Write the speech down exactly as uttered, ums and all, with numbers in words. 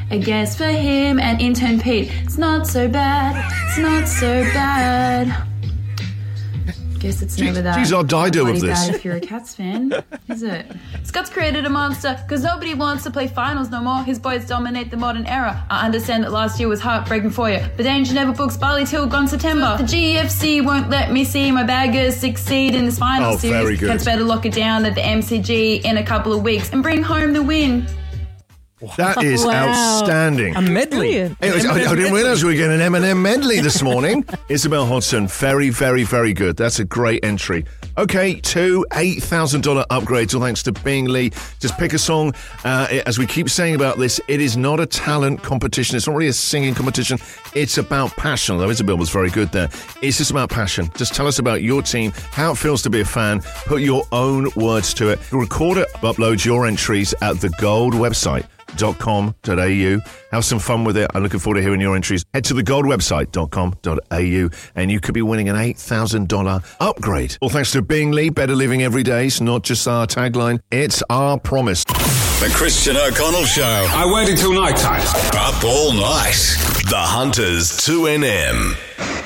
I guess for him and intern Pete, it's not so bad, it's not so bad. Guess it's never that. Geez, I'll die do of this. Bad if you're a Cats fan, is it? Scott's created a monster because nobody wants to play finals no more. His boys dominate the modern era. I understand that last year was heartbreaking for you, but Danger never books Bali till gone September. The G F C won't let me see my baggers succeed in this final oh, series. Very good. Cats better lock it down at the M C G in a couple of weeks and bring home the win. That is wow. outstanding. A medley. Anyways, I, I didn't realise we were getting an Eminem medley this morning. Isabel Hodgson, very, very, very good. That's a great entry. Okay, two eight thousand dollars upgrades, all thanks to Bingley. Just pick a song. Uh, as we keep saying about this, it is not a talent competition. It's not really a singing competition. It's about passion, although Isabel was very good there. It's just about passion. Just tell us about your team, how it feels to be a fan. Put your own words to it. Record it, upload your entries at the Gold website. dot com dot a u. Have some fun with it. I'm looking forward to hearing your entries. Head to the gold website dot com dot a u and you could be winning an eight thousand dollars upgrade. All thanks to Bingley, better living every day. It's not just our tagline, it's our promise. The Christian O'Connell Show. I waited till night time. Up all night. The Hunters two N M.